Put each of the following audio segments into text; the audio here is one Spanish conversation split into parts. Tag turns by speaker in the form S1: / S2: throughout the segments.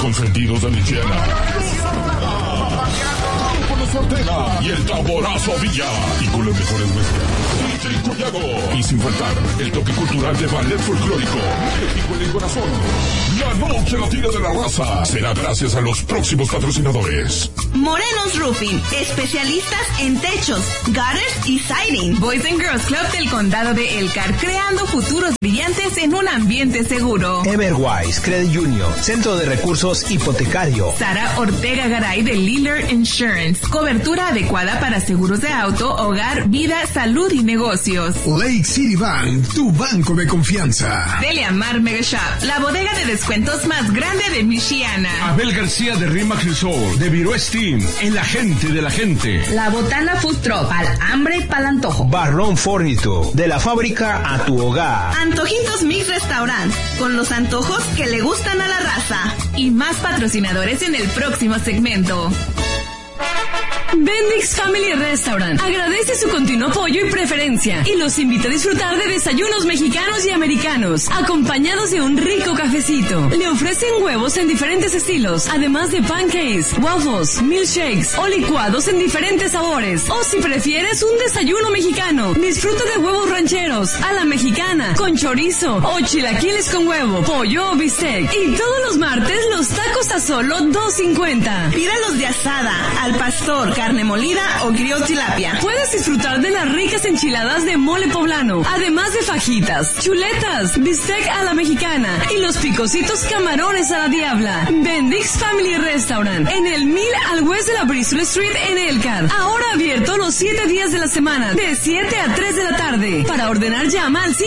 S1: consentidos de Luciana. Ortega y el tamborazo Villa. Y con las mejores mezclas, DJ Cuyago. Y sin faltar, el toque cultural de ballet folclórico. México en el corazón. La noche latina de la raza será gracias a los próximos patrocinadores.
S2: Morenos Roofing, especialistas en techos, gutters y siding.
S3: Boys and Girls Club del Condado de Elkhart, creando futuros brillantes en un ambiente seguro.
S4: Everwise Credit Union, centro de recursos hipotecario.
S3: Sara Ortega Garay de Lillard Insurance, cobertura adecuada para seguros de auto, hogar, vida, salud y negocios.
S5: Lake City Bank, tu banco de confianza.
S3: Delia Mar Mega Shop, la bodega de descuentos más grande de Michiana.
S6: Abel García de Rimac Resort, de Viro Steam, el agente de la gente.
S7: La Botana Food Truck, pa'l hambre y pa'l antojo.
S4: Barrón Furniture, de la fábrica a tu hogar.
S2: Antojitos Mix Restaurant, con los antojos que le gustan a la raza.
S3: Y más patrocinadores en el próximo segmento.
S8: Bendix Family Restaurant agradece su continuo apoyo y preferencia y los invita a disfrutar de desayunos mexicanos y americanos, acompañados de un rico cafecito. Le ofrecen huevos en diferentes estilos, además de pancakes, waffles, milkshakes o licuados en diferentes sabores. O si prefieres un desayuno mexicano, disfruta de huevos rancheros, a la mexicana, con chorizo o chilaquiles con huevo, pollo o bistec. Y todos los martes los tacos a solo $2.50.
S2: Pídalos de asada, al pastor, carne molida o grill tilapia.
S8: Puedes disfrutar de las ricas enchiladas de mole poblano, además de fajitas, chuletas, bistec a la mexicana y los picositos camarones a la diabla. Bendix Family Restaurant, en el 1000 al west de la Bristol Street en Elkhart. Ahora abierto los 7 días de la semana, de 7 a 3 de la tarde. Para ordenar llama al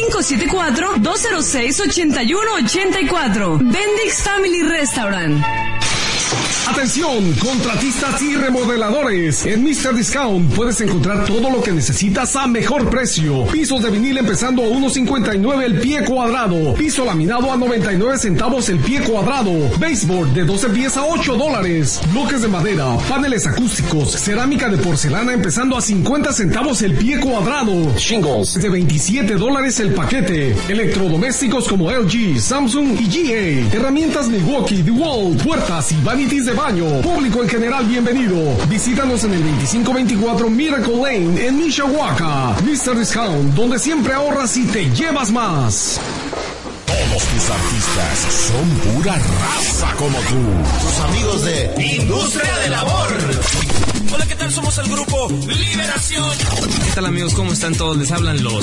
S8: 574-206-8184. Bendix Family Restaurant.
S9: Atención, contratistas y remodeladores. En Mr. Discount puedes encontrar todo lo que necesitas a mejor precio. Pisos de vinil empezando a $1.59 el pie cuadrado. Piso laminado a 99 centavos el pie cuadrado. Baseboard de 12 pies a $8. Bloques de madera, paneles acústicos, cerámica de porcelana empezando a 50 centavos el pie cuadrado. Shingles de $27 el paquete. Electrodomésticos como LG, Samsung y GA. Herramientas Milwaukee, DeWalt, puertas y vanities de baño. Público en general, bienvenido. Visítanos en el 2524 Miracle Lane en Mishawaka. Mr. Discount, donde siempre ahorras y te llevas más.
S1: Todos tus artistas son pura raza como tú.
S10: Tus amigos de Industria de Labor.
S11: Hola, ¿qué tal? Somos el grupo Liberación.
S12: ¿Qué tal, amigos? ¿Cómo están todos? Les hablan los